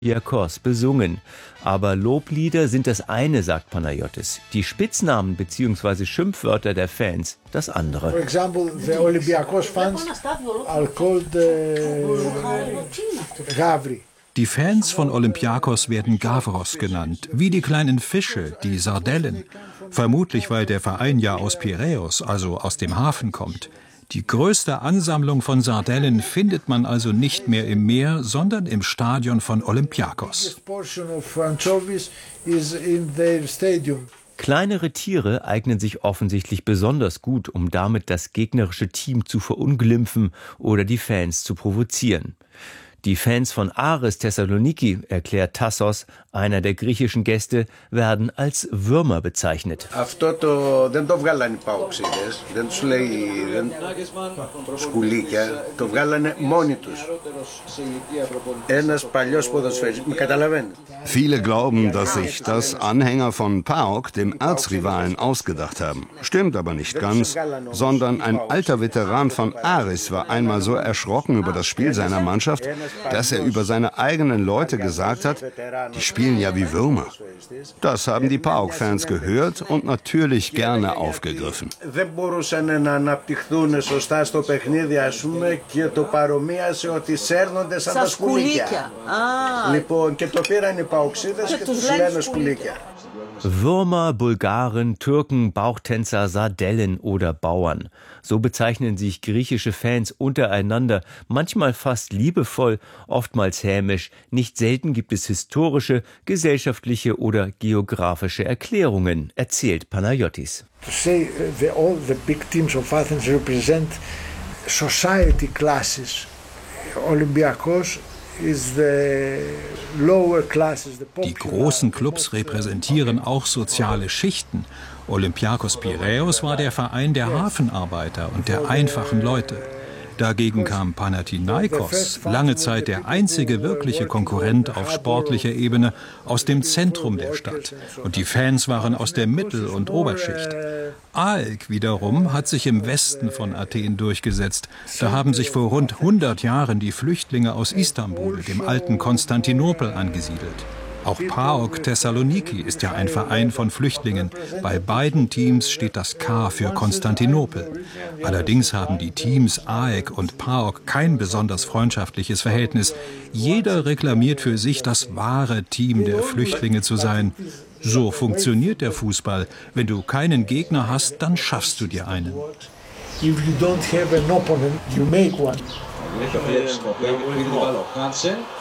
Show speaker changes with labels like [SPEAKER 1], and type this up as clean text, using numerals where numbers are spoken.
[SPEAKER 1] Olympiakos besungen. Aber Loblieder sind das eine, sagt Panagiotis. Die Spitznamen bzw. Schimpfwörter der Fans das andere.
[SPEAKER 2] For example, the Olympiakos fans are called Gavri.
[SPEAKER 3] Die Fans von Olympiakos werden Gavros genannt, wie die kleinen Fische, die Sardellen. Vermutlich, weil der Verein ja aus Piräus, also aus dem Hafen, kommt. Die größte Ansammlung von Sardellen findet man also nicht mehr im Meer, sondern im Stadion von Olympiakos.
[SPEAKER 1] Kleinere Tiere eignen sich offensichtlich besonders gut, um damit das gegnerische Team zu verunglimpfen oder die Fans zu provozieren. Die Fans von Aris Thessaloniki, erklärt Tassos, einer der griechischen Gäste, werden als Würmer bezeichnet.
[SPEAKER 4] Viele glauben, dass sich das Anhänger von PAOK, dem Erzrivalen, ausgedacht haben. Stimmt aber nicht ganz, sondern ein alter Veteran von Aris war einmal so erschrocken über das Spiel seiner Mannschaft, dass er über seine eigenen Leute gesagt hat, die spielen ja wie Würmer. Das haben die PAOK-Fans gehört und natürlich gerne aufgegriffen.
[SPEAKER 1] Würmer, Bulgaren, Türken, Bauchtänzer, Sardellen oder Bauern. So bezeichnen sich griechische Fans untereinander, manchmal fast liebevoll, oftmals hämisch. Nicht selten gibt es historische, gesellschaftliche oder geografische Erklärungen, erzählt Panagiotis.
[SPEAKER 2] To say all the big teams of Athens represent society classes. Olympiakos
[SPEAKER 3] Die großen Clubs repräsentieren auch soziale Schichten. Olympiakos Piräus war der Verein der Hafenarbeiter und der einfachen Leute. Dagegen kam Panathinaikos, lange Zeit der einzige wirkliche Konkurrent auf sportlicher Ebene, aus dem Zentrum der Stadt. Und die Fans waren aus der Mittel- und Oberschicht. AEK wiederum hat sich im Westen von Athen durchgesetzt. Da haben sich vor rund 100 Jahren die Flüchtlinge aus Istanbul, dem alten Konstantinopel, angesiedelt. Auch PAOK Thessaloniki ist ja ein Verein von Flüchtlingen. Bei beiden Teams steht das K für Konstantinopel. Allerdings haben die Teams AEK und PAOK kein besonders freundschaftliches Verhältnis. Jeder reklamiert für sich, das wahre Team der Flüchtlinge zu sein. So funktioniert der Fußball. Wenn du keinen Gegner hast, dann schaffst du dir einen.
[SPEAKER 2] If you don't have an opponent, you make one.